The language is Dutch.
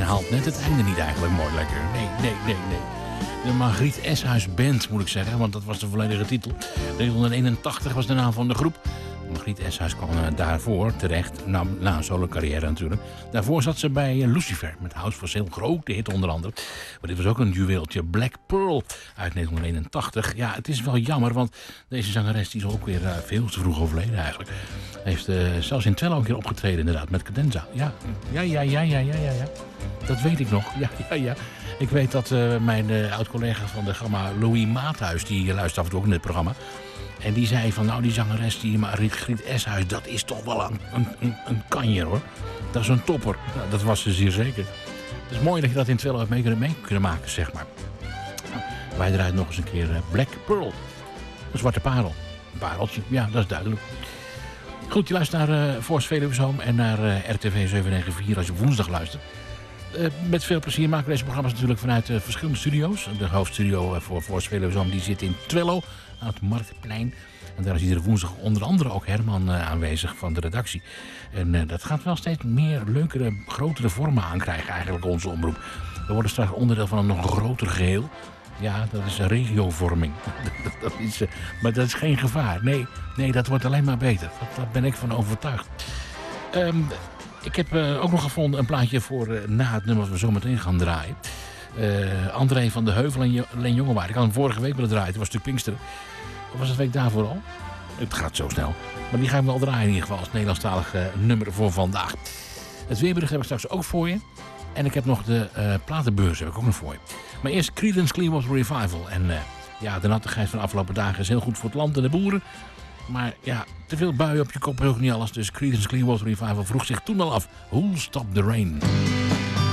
haalt net het einde niet eigenlijk mooi lekker. Nee. De Margriet Eshuis Band, moet ik zeggen, want dat was de volledige titel. 1981 was de naam van de groep. Margriet Eshuis kwam daarvoor terecht, na een solo carrière natuurlijk. Daarvoor zat ze bij Lucifer met House for Sale, grote hit onder andere. Maar dit was ook een juweeltje, Black Pearl uit 1981. Ja, het is wel jammer, want deze zangeres die is ook weer veel te vroeg overleden eigenlijk. Heeft zelfs in Twello een keer opgetreden inderdaad, met Cadenza. Ja. Dat weet ik nog, ja. Ik weet dat mijn oud-collega van de gamma, Louis Maathuis, die luistert af en toe ook in dit programma. En die zei van, nou die zangeres, die Margriet Eshuis, dat is toch wel een kanjer hoor. Dat is een topper. Nou, dat was ze zeer zeker. Het is mooi dat je dat in Twello hebt mee kunnen maken, zeg maar. Wij draaien nog eens een keer Black Pearl. Een zwarte parel. Een pareltje, ja, dat is duidelijk. Goed, je luistert naar Voice Veluwe Home en naar RTV 794 als je op woensdag luistert. Met veel plezier maken we deze programma's natuurlijk vanuit verschillende studio's. De hoofdstudio voor Voice Veluwe Home die zit in Twello, aan het Marktplein. En daar is iedere woensdag onder andere ook Herman aanwezig van de redactie. En dat gaat wel steeds meer leukere, grotere vormen aankrijgen eigenlijk onze omroep. We worden straks onderdeel van een nog groter geheel. Ja, dat is regiovorming. Maar dat is geen gevaar. Nee, dat wordt alleen maar beter. Daar ben ik van overtuigd. Ik heb ook nog gevonden een plaatje voor na het nummer dat we zo meteen gaan draaien. André van de Heuvel en Leen Jongewaard. Ik had hem vorige week willen draaien. Het was natuurlijk Pinksteren. Of was het week daarvoor al? Het gaat zo snel. Maar die ga ik wel draaien in ieder geval als Nederlandstalig nummer voor vandaag. Het weerbericht heb ik straks ook voor je. En ik heb nog de platenbeurs heb ik ook nog voor je. Maar eerst Creedence Clearwater Revival. En de nattigheid van de afgelopen dagen is heel goed voor het land en de boeren. Maar ja, te veel buien op je kop is ook niet alles. Dus Creedence Clearwater Revival vroeg zich toen al af. Who'll stop the rain?